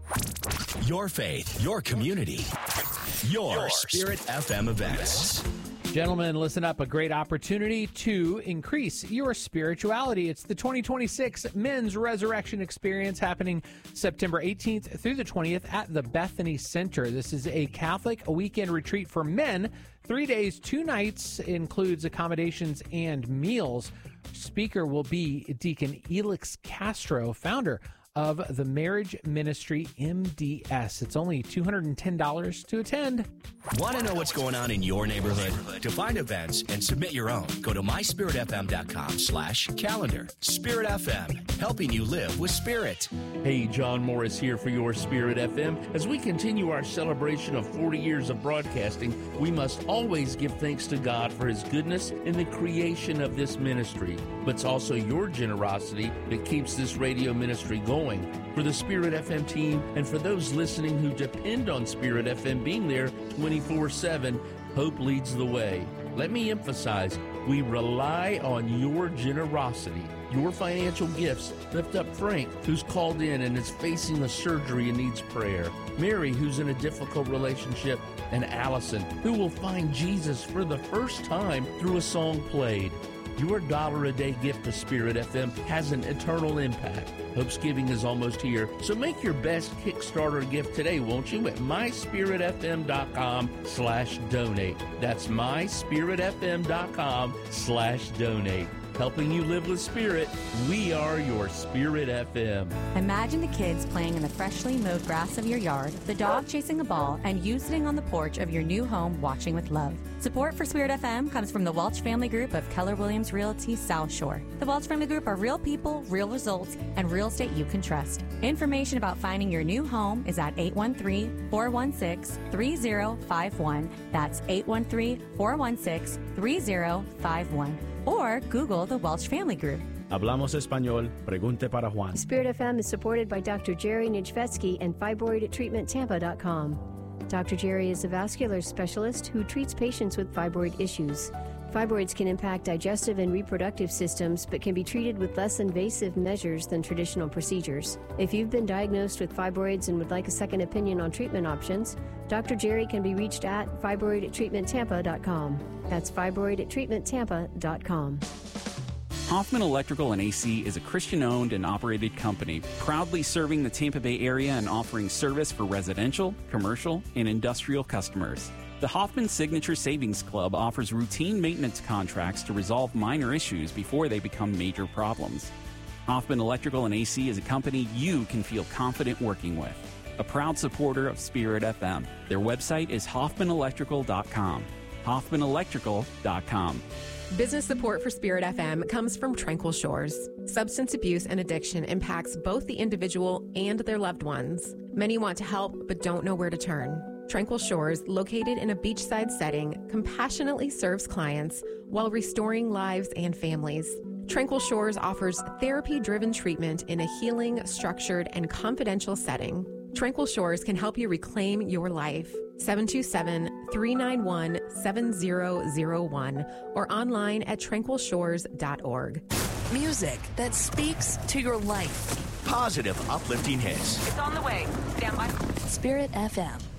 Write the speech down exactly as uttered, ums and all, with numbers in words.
Your faith, your community, your, your Spirit F M events. Gentlemen, listen up. A great opportunity to increase your spirituality. It's the twenty twenty-six Men's Resurrection Experience happening September eighteenth through the twentieth at the Bethany Center. This is a Catholic weekend retreat for men. Three days, two nights, includes accommodations and meals. Speaker will be Deacon Elix Castro, founder of the Marriage Ministry M D S. It's only two hundred ten dollars to attend. Want to know what's going on in your neighborhood? To find events and submit your own, go to my spirit f m dot com slash calendar. Spirit F M, helping you live with Spirit. Hey, John Morris here for your Spirit F M. As we continue our celebration of forty years of broadcasting, we must always give thanks to God for His goodness in the creation of this ministry. But it's also your generosity that keeps this radio ministry going. For the Spirit F M team and for those listening who depend on Spirit F M being there twenty-four seven, hope leads the way. Let me emphasize, we rely on your generosity. Your financial gifts lift up Frank, who's called in and is facing a surgery and needs prayer. Mary, who's in a difficult relationship. And Allison, who will find Jesus for the first time through a song played. Your dollar a day gift to Spirit F M has an eternal impact. Hope's Giving is almost here, so make your best Kickstarter gift today, won't you, at my spirit f m dot com slash donate. That's my spirit f m dot com slash donate. Helping you live with Spirit, we are your Spirit F M. Imagine the kids playing in the freshly mowed grass of your yard, the dog chasing a ball, and you sitting on the porch of your new home watching with love. Support for Spirit F M comes from the Welch Family Group of Keller Williams Realty South Shore. The Welch Family Group are real people, real results, and real estate you can trust. Information about finding your new home is at eight one three, four one six, three zero five one. That's eight one three, four one six, three zero five one. Or Google the Welch Family Group. Hablamos español, pregunte para Juan. Spirit F M is supported by Doctor Jerry Nijvetsky and fibroid treatment tampa dot com. Doctor Jerry is a vascular specialist who treats patients with fibroid issues. Fibroids can impact digestive and reproductive systems, but can be treated with less invasive measures than traditional procedures. If you've been diagnosed with fibroids and would like a second opinion on treatment options, Doctor Jerry can be reached at fibroid treatment tampa dot com. That's fibroid treatment tampa dot com. Hoffman Electrical and A C is a Christian-owned and operated company, proudly serving the Tampa Bay area and offering service for residential, commercial, and industrial customers. The Hoffman Signature Savings Club offers routine maintenance contracts to resolve minor issues before they become major problems. Hoffman Electrical and A C is a company you can feel confident working with. A proud supporter of Spirit F M. Their website is hoffman electrical dot com. hoffman electrical dot com. Business support for Spirit F M comes from Tranquil Shores. Substance abuse and addiction impacts both the individual and their loved ones. Many want to help but don't know where to turn. Tranquil Shores, located in a beachside setting, compassionately serves clients while restoring lives and families. Tranquil Shores offers therapy-driven treatment in a healing, structured, and confidential setting. Tranquil Shores can help you reclaim your life. seven two seven, three nine one, seven zero zero one or online at tranquil shores dot org. Music that speaks to your life. Positive, uplifting hits. It's on the way. Stand by. Spirit F M.